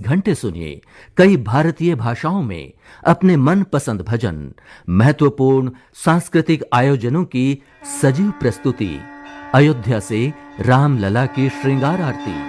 घंटे सुनिए कई भारतीय भाषाओं में अपने मनपसंद भजन, महत्वपूर्ण सांस्कृतिक आयोजनों की सजीव प्रस्तुति, अयोध्या से रामलला की श्रृंगार आरती।